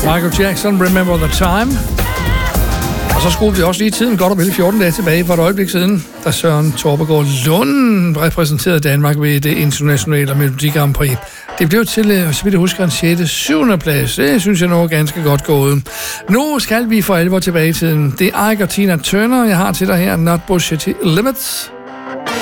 Michael Jackson, Remember the Time. Og så skruede vi også lige tiden godt og vel 14 dage tilbage for et øjeblik siden, da Søren Torpegaard Lund repræsenterede Danmark ved det internationale Melodi Grand Prix. Det blev til, så vidt jeg husker, en 6. 7. plads. Det synes jeg nu er ganske godt gået. Nu skal vi for alvor tilbage i tiden. Det er Ike og Tina Turner, jeg har til dig her, Not Bullshit Limits.